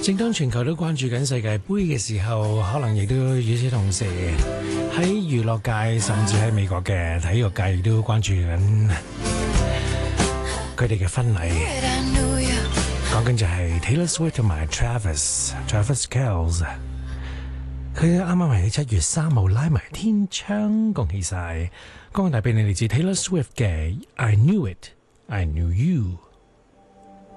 正當全球都關注緊世界盃嘅時候，可能亦都與此同時喺娛樂界，甚至喺美國嘅體育界亦都關注緊佢哋嘅婚禮。講緊就係 Taylor Swift 同埋 Travis Kelce， 佢啱啱喺7月3號拉埋天窗，恭喜晒！剛剛帶俾你嚟自 Taylor Swift 嘅 I Knew It, I Knew You。